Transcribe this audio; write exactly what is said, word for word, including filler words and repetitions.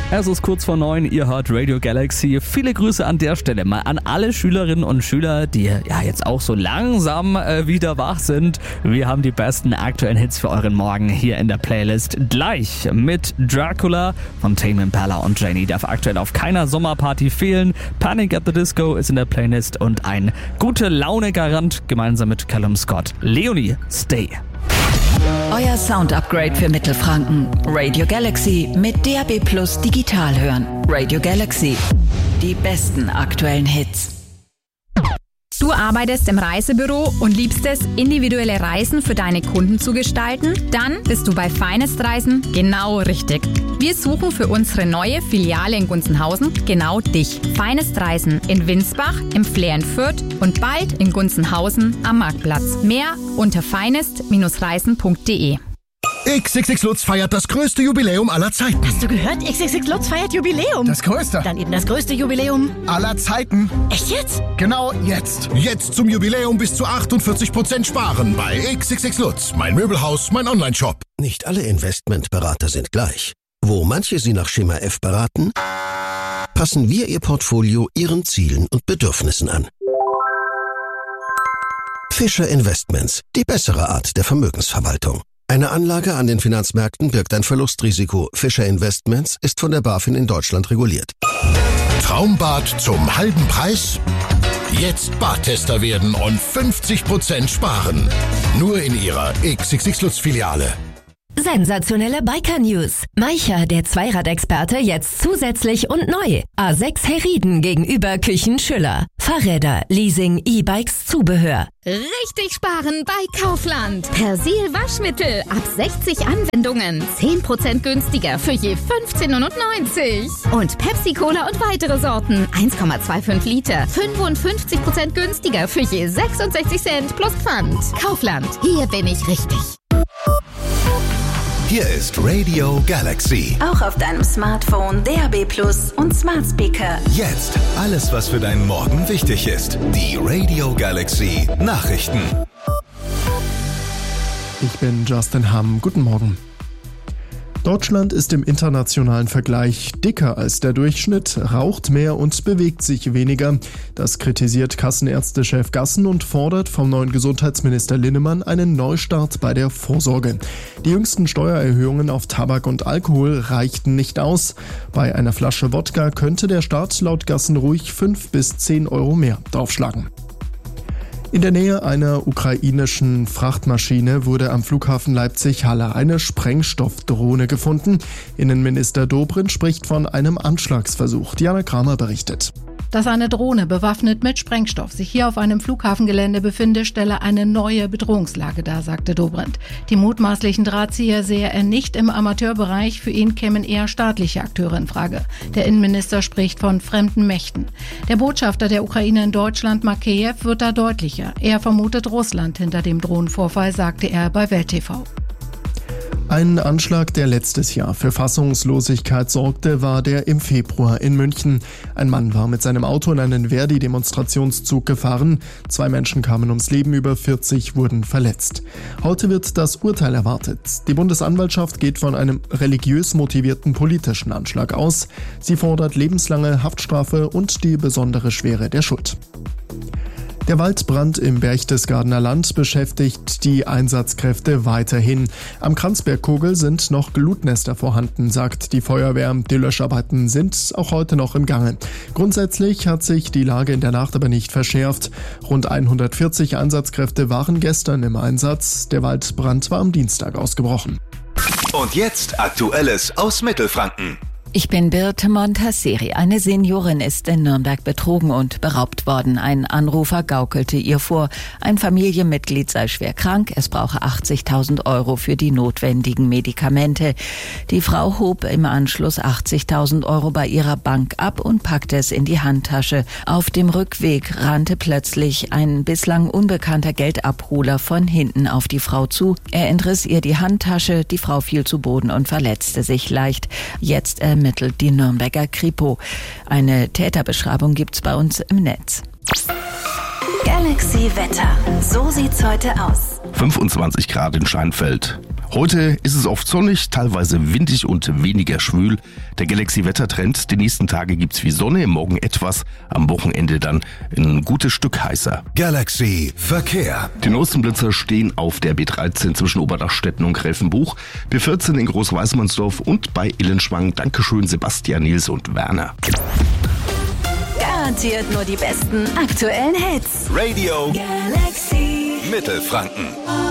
Es ist kurz vor neun, ihr hört Radio Galaxy. Viele Grüße an der Stelle mal an alle Schülerinnen und Schüler, die ja jetzt auch so langsam äh, wieder wach sind. Wir haben die besten aktuellen Hits für euren Morgen hier in der Playlist. Gleich mit Dracula von Tame Impala und Janie darf aktuell auf keiner Sommerparty fehlen. Panic at the Disco ist in der Playlist und ein gute Laune-Garant gemeinsam mit Callum Scott. Leonie, Stay. Euer Sound-Upgrade für Mittelfranken. Radio Galaxy mit D A B Plus digital hören. Radio Galaxy. Die besten aktuellen Hits. Du arbeitest im Reisebüro und liebst es, individuelle Reisen für deine Kunden zu gestalten? Dann bist du bei Finest Reisen genau richtig. Wir suchen für unsere neue Filiale in Gunzenhausen genau dich. Finest Reisen in Winsbach, im Flair in Fürth und bald in Gunzenhausen am Marktplatz. Mehr unter finest Reisen punkt de. X X X Lutz feiert das größte Jubiläum aller Zeiten. Hast du gehört? X X X Lutz feiert Jubiläum. Das größte. Dann eben das größte Jubiläum aller Zeiten. Echt jetzt? Genau jetzt. Jetzt zum Jubiläum bis zu achtundvierzig Prozent sparen bei X X X Lutz. Mein Möbelhaus, mein Online-Shop. Nicht alle Investmentberater sind gleich. Wo manche Sie nach Schema F beraten, passen wir Ihr Portfolio Ihren Zielen und Bedürfnissen an. Fischer Investments, die bessere Art der Vermögensverwaltung. Eine Anlage an den Finanzmärkten birgt ein Verlustrisiko. Fischer Investments ist von der BaFin in Deutschland reguliert. Traumbad zum halben Preis? Jetzt Badtester werden und fünfzig Prozent sparen. Nur in Ihrer X X X Lutz Filiale. Sensationelle Biker-News. Maicha, der Zweiradexperte, jetzt zusätzlich und neu. A sechs Heriden gegenüber Küchen Schüller. Fahrräder, Leasing, E-Bikes, Zubehör. Richtig sparen bei Kaufland. Persil Waschmittel ab sechzig Anwendungen. zehn Prozent günstiger für je fünfzehn neunundneunzig. Und Pepsi Cola und weitere Sorten. eins Komma fünfundzwanzig Liter. fünfundfünfzig Prozent günstiger für je sechsundsechzig Cent plus Pfand. Kaufland. Hier bin ich richtig. Hier ist Radio Galaxy. Auch auf deinem Smartphone, D A B Plus und Smart Speaker. Jetzt alles, was für deinen Morgen wichtig ist. Die Radio Galaxy Nachrichten. Ich bin Justin Hamm. Guten Morgen. Deutschland ist im internationalen Vergleich dicker als der Durchschnitt, raucht mehr und bewegt sich weniger. Das kritisiert Kassenärztechef Gassen und fordert vom neuen Gesundheitsminister Linnemann einen Neustart bei der Vorsorge. Die jüngsten Steuererhöhungen auf Tabak und Alkohol reichten nicht aus. Bei einer Flasche Wodka könnte der Staat laut Gassen ruhig fünf bis zehn Euro mehr draufschlagen. In der Nähe einer ukrainischen Frachtmaschine wurde am Flughafen Leipzig-Halle eine Sprengstoffdrohne gefunden. Innenminister Dobrindt spricht von einem Anschlagsversuch. Diana Kramer berichtet. Dass eine Drohne bewaffnet mit Sprengstoff sich hier auf einem Flughafengelände befinde, stelle eine neue Bedrohungslage dar, sagte Dobrindt. Die mutmaßlichen Drahtzieher sehe er nicht im Amateurbereich, für ihn kämen eher staatliche Akteure in Frage. Der Innenminister spricht von fremden Mächten. Der Botschafter der Ukraine in Deutschland, Makeyev, wird da deutlicher. Er vermutet Russland hinter dem Drohnenvorfall, sagte er bei Welt T V. Ein Anschlag, der letztes Jahr für Fassungslosigkeit sorgte, war der im Februar in München. Ein Mann war mit seinem Auto in einen Verdi-Demonstrationszug gefahren. Zwei Menschen kamen ums Leben, über vierzig wurden verletzt. Heute wird das Urteil erwartet. Die Bundesanwaltschaft geht von einem religiös motivierten politischen Anschlag aus. Sie fordert lebenslange Haftstrafe und die besondere Schwere der Schuld. Der Waldbrand im Berchtesgadener Land beschäftigt die Einsatzkräfte weiterhin. Am Kranzbergkogel sind noch Glutnester vorhanden, sagt die Feuerwehr. Die Löscharbeiten sind auch heute noch im Gange. Grundsätzlich hat sich die Lage in der Nacht aber nicht verschärft. Rund hundertvierzig Einsatzkräfte waren gestern im Einsatz. Der Waldbrand war am Dienstag ausgebrochen. Und jetzt Aktuelles aus Mittelfranken. Ich bin Birte Montasseri. Eine Seniorin ist in Nürnberg betrogen und beraubt worden. Ein Anrufer gaukelte ihr vor, ein Familienmitglied sei schwer krank, es brauche achtzigtausend Euro für die notwendigen Medikamente. Die Frau hob im Anschluss achtzigtausend Euro bei ihrer Bank ab und packte es in die Handtasche. Auf dem Rückweg rannte plötzlich ein bislang unbekannter Geldabholer von hinten auf die Frau zu. Er entriss ihr die Handtasche, die Frau fiel zu Boden und verletzte sich leicht. Jetzt er ermittelt die Nürnberger Kripo. Eine Täterbeschreibung gibt's bei uns im Netz. Galaxy Wetter. So sieht's heute aus. fünfundzwanzig Grad in Scheinfeld. Heute ist es oft sonnig, teilweise windig und weniger schwül. Der Galaxy-Wettertrend, die nächsten Tage gibt's wie Sonne, morgen etwas, am Wochenende dann ein gutes Stück heißer. Galaxy Verkehr. Die neuesten Blitzer stehen auf der B dreizehn zwischen Oberdachstetten und Gräfenbuch, B vierzehn in Großweißmannsdorf und bei Illenschwang. Dankeschön Sebastian, Nils und Werner. Garantiert nur die besten aktuellen Hits. Radio Galaxy Mittelfranken.